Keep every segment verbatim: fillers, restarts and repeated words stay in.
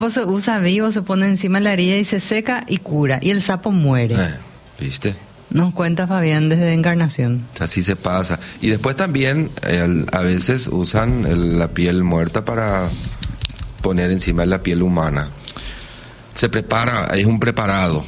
Se usa vivo, se pone encima de la herida y se seca y cura, y el sapo muere. Eh, ¿Viste? Nos cuenta Fabián desde Encarnación. Así se pasa. Y después también eh, a veces usan el, la piel muerta para poner encima de la piel humana. Se prepara, es un preparado.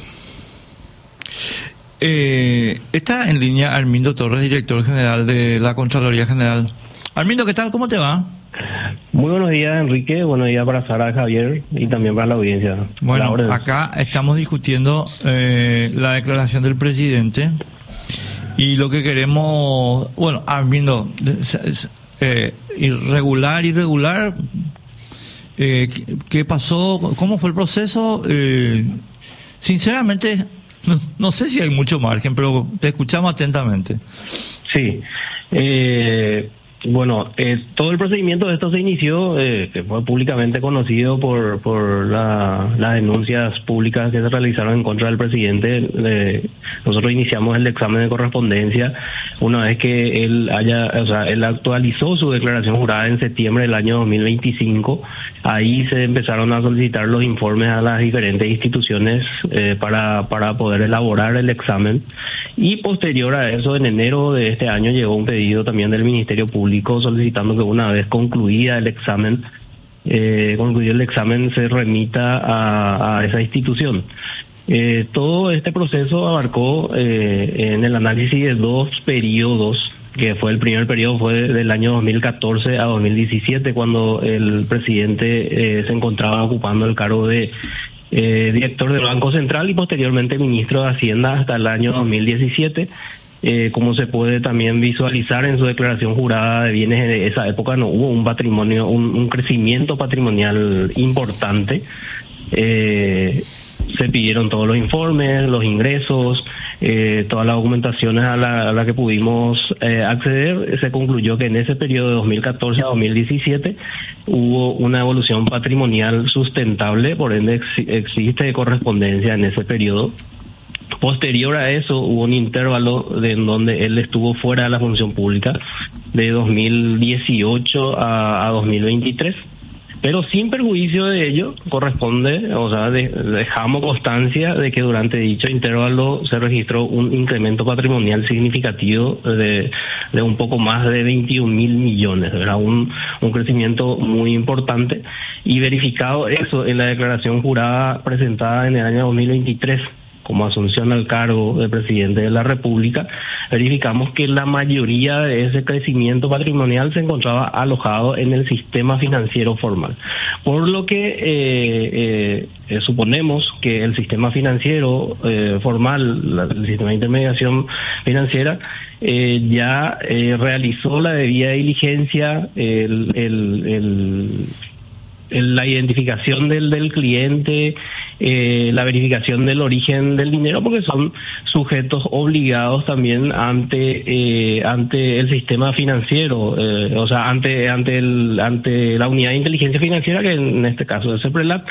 Eh, está en línea Armindo Torres, director general de la Contraloría General. Armindo, ¿qué tal? ¿Cómo te va? Muy buenos días, Enrique. Buenos días para Sara, Javier y también para la audiencia. Bueno, acá estamos discutiendo eh, la declaración del presidente y lo que queremos, bueno, Armindo, eh, irregular, irregular, eh, ¿qué, ¿qué pasó? ¿Cómo fue el proceso? Eh, sinceramente, no, no sé si hay mucho margen, pero te escuchamos atentamente. Sí. Eh... Bueno, eh, todo el procedimiento de esto se inició, eh, que fue públicamente conocido por por la, las denuncias públicas que se realizaron en contra del presidente. Eh, nosotros iniciamos el examen de correspondencia una vez que él haya, o sea, él actualizó su declaración jurada en septiembre del año dos mil veinticinco. Ahí se empezaron a solicitar los informes a las diferentes instituciones eh, para para poder elaborar el examen. Y posterior a eso, en enero de este año llegó un pedido también del Ministerio Público solicitando que una vez concluida el examen, eh, concluido el examen, se remita a, a esa institución. Eh, todo este proceso abarcó eh, en el análisis de dos periodos, que fue el primer periodo fue del año dos mil catorce a dos mil diecisiete, cuando el presidente eh, se encontraba ocupando el cargo de eh, director del Banco Central y posteriormente ministro de Hacienda hasta el año dos mil diecisiete. Eh, como se puede también visualizar en su declaración jurada de bienes de esa época, no hubo un patrimonio, un, un crecimiento patrimonial importante. Eh, se pidieron todos los informes, los ingresos, eh, todas las documentaciones a la, a la que pudimos eh, acceder. Se concluyó que en ese periodo de dos mil catorce a dos mil diecisiete hubo una evolución patrimonial sustentable, por ende ex, existe correspondencia en ese periodo. Posterior a eso hubo un intervalo de en donde él estuvo fuera de la función pública de dos mil dieciocho a, a dos mil veintitrés, pero sin perjuicio de ello corresponde, o sea, de, dejamos constancia de que durante dicho intervalo se registró un incremento patrimonial significativo de, de un poco más de veintiún mil millones, ¿verdad? Un, un crecimiento muy importante, y verificado eso en la declaración jurada presentada en el año dos mil veintitrés como asunción al cargo de presidente de la República, verificamos que la mayoría de ese crecimiento patrimonial se encontraba alojado en el sistema financiero formal. Por lo que eh, eh, suponemos que el sistema financiero eh, formal, la, el sistema de intermediación financiera, eh, ya eh, realizó la debida diligencia, el, el, el la identificación del, del cliente, eh, la verificación del origen del dinero, porque son sujetos obligados también ante eh, ante el sistema financiero, eh, o sea, ante ante el ante la unidad de inteligencia financiera, que en este caso es CEPRELAT,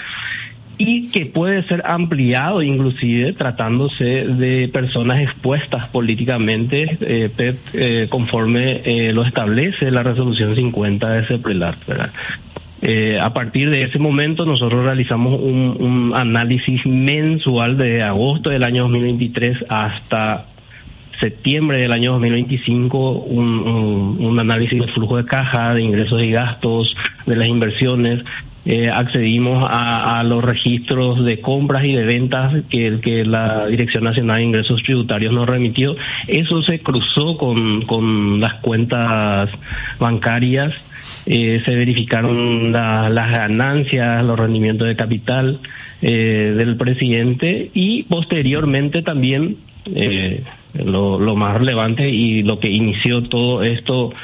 y que puede ser ampliado inclusive tratándose de personas expuestas políticamente, eh, P E P, eh, conforme eh, lo establece la resolución cincuenta de CEPRELAT, ¿verdad? Eh, a partir de ese momento nosotros realizamos un, un análisis mensual de agosto del año dos mil veintitrés hasta septiembre del año dos mil veinticinco, un, un, un análisis de flujo de caja, de ingresos y gastos, de las inversiones. Eh, accedimos a, a los registros de compras y de ventas que, que la Dirección Nacional de Ingresos Tributarios nos remitió. Eso se cruzó con, con las cuentas bancarias. Eh, se verificaron la, las ganancias, los rendimientos de capital eh, del presidente, y posteriormente también eh, lo, lo más relevante y lo que inició todo esto,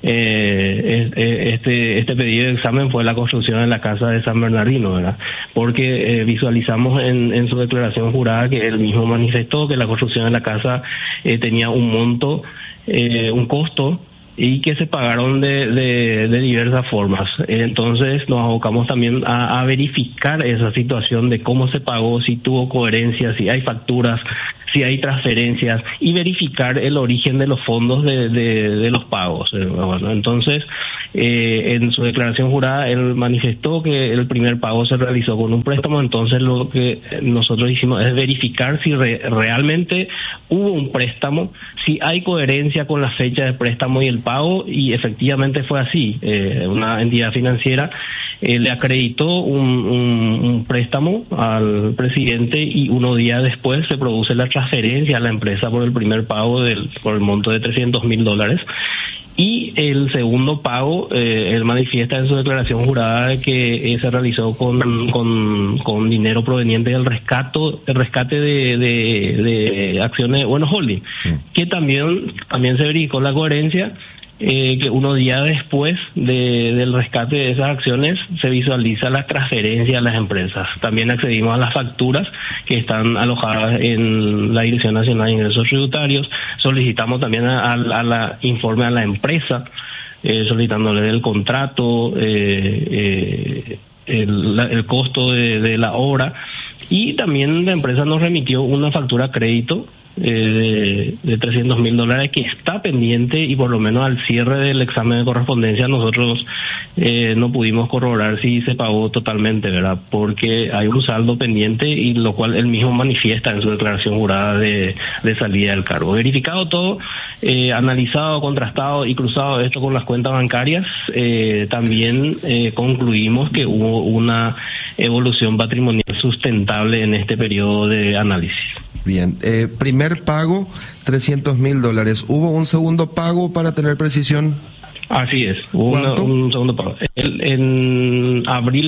eh, este este pedido de examen, fue la construcción de la casa de San Bernardino, ¿verdad? Porque eh, visualizamos en, en su declaración jurada que él mismo manifestó que la construcción de la casa eh, tenía un monto, eh, un costo y que se pagaron de, de, de diversas formas. Entonces nos abocamos también a, a verificar esa situación de cómo se pagó, si tuvo coherencia, si hay facturas, si hay transferencias, y verificar el origen de los fondos de, de, de los pagos. Bueno, entonces, eh, en su declaración jurada, él manifestó que el primer pago se realizó con un préstamo. Entonces lo que nosotros hicimos es verificar si re, realmente hubo un préstamo, si hay coherencia con la fecha de préstamo y el pago, y efectivamente fue así. Eh, una entidad financiera eh, le acreditó un, un, un préstamo al presidente, y unos días después se produce la transferencia a la empresa por el primer pago del, por el monto de trescientos mil dólares. Y el segundo pago, eh, él manifiesta en su declaración jurada que eh, se realizó con, con, con dinero proveniente del rescato, el rescate de, de, de acciones, bueno, holding, sí. que también, también se verificó la coherencia. Eh, que unos días después de, del rescate de esas acciones se visualiza la transferencia a las empresas. También accedimos a las facturas que están alojadas en la Dirección Nacional de Ingresos Tributarios. Solicitamos también a, a, a la informe a la empresa, eh, solicitándole el contrato, eh, eh, el, la, el costo de, de la obra, y también la empresa nos remitió una factura a crédito Eh, de, de trescientos mil dólares que está pendiente, y por lo menos al cierre del examen de correspondencia nosotros eh, no pudimos corroborar si se pagó totalmente, ¿verdad? Porque hay un saldo pendiente, y lo cual él mismo manifiesta en su declaración jurada de, de salida del cargo. Verificado todo, eh, analizado, contrastado y cruzado esto con las cuentas bancarias, eh, también eh, concluimos que hubo una evolución patrimonial sustentable en este periodo de análisis. Bien, eh, primer pago, trescientos mil dólares. ¿Hubo un segundo pago para tener precisión? Así es, hubo una, un segundo pago. El, en abril